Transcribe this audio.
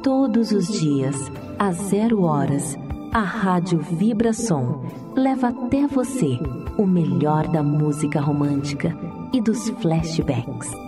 Todos os dias, às 0 horas, a Rádio Vibração leva até você o melhor da música romântica e dos flashbacks.